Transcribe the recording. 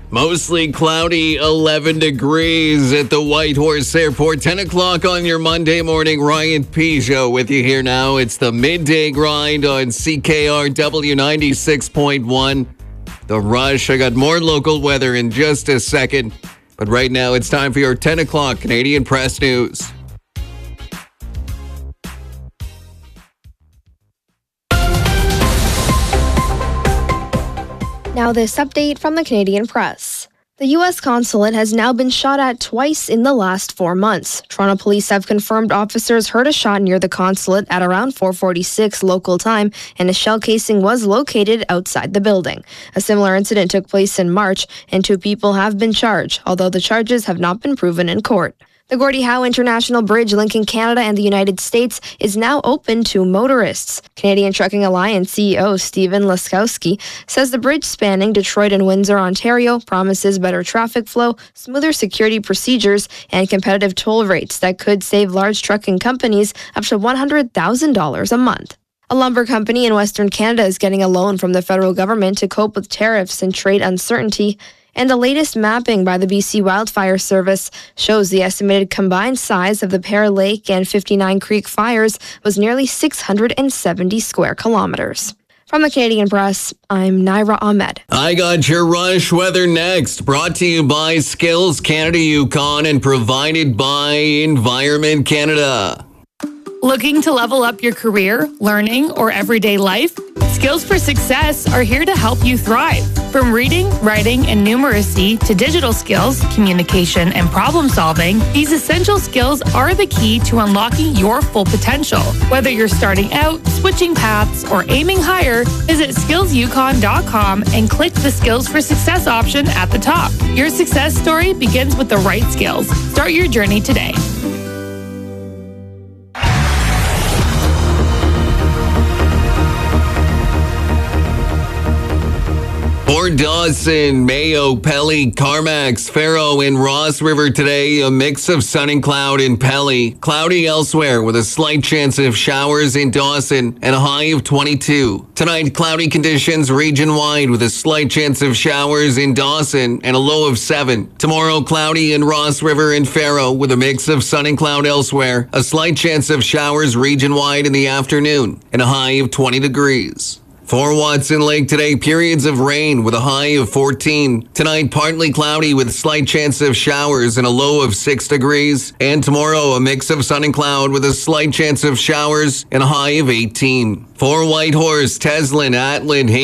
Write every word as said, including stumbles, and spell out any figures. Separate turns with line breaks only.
Mostly cloudy, eleven degrees at the Whitehorse Airport. ten o'clock on your Monday morning. Ryan Peugeot with you here now. It's the midday grind on C K R W ninety-six point one. The Rush. I got more local weather in just a second. But right now it's time for your ten o'clock Canadian Press News.
Now this update from the Canadian Press. The U S consulate has now been shot at twice in the last four months. Toronto police have confirmed officers heard a shot near the consulate at around four forty-six local time, and a shell casing was located outside the building. A similar incident took place in March, and two people have been charged, although the charges have not been proven in court. The Gordie Howe International Bridge linking Canada and the United States is now open to motorists. Canadian Trucking Alliance C E O Stephen Laskowski says the bridge spanning Detroit and Windsor, Ontario promises better traffic flow, smoother security procedures, and competitive toll rates that could save large trucking companies up to one hundred thousand dollars a month. A lumber company in Western Canada is getting a loan from the federal government to cope with tariffs and trade uncertainty. And the latest mapping by the B C Wildfire Service shows the estimated combined size of the Pear Lake and fifty-nine Creek fires was nearly six hundred seventy square kilometers. From the Canadian Press, I'm Naira Ahmed.
I got your Rush weather next. Brought to you by Skills Canada Yukon and provided by Environment Canada.
Looking to level up your career, learning, or everyday life? Skills for Success are here to help you thrive. From reading, writing, and numeracy to digital skills, communication, and problem solving, these essential skills are the key to unlocking your full potential. Whether you're starting out, switching paths, or aiming higher, visit skills yukon dot com and click the Skills for Success option at the top. Your success story begins with the right skills. Start your journey today.
Port Dawson, Mayo, Pelly, Carmacks, Faro, and Ross River today. A mix of sun and cloud in Pelly. Cloudy elsewhere with a slight chance of showers in Dawson and a high of twenty-two. Tonight, cloudy conditions region-wide with a slight chance of showers in Dawson and a low of seven. Tomorrow, cloudy in Ross River and Faro with a mix of sun and cloud elsewhere. A slight chance of showers region-wide in the afternoon and a high of twenty degrees. For Watson Lake today, periods of rain with a high of fourteen. Tonight, partly cloudy with slight chance of showers and a low of six degrees. And tomorrow, a mix of sun and cloud with a slight chance of showers and a high of eighteen. For Whitehorse, Teslin, Atlin,